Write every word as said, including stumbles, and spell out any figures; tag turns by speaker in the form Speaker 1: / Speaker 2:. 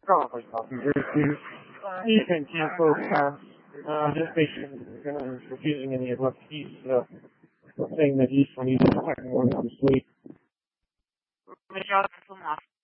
Speaker 1: probably talking very soon. He can cancel past, uh, just basically uh, refusing any of what he's, uh, saying that he's when he's expecting one to sleep.
Speaker 2: Melhor fumar.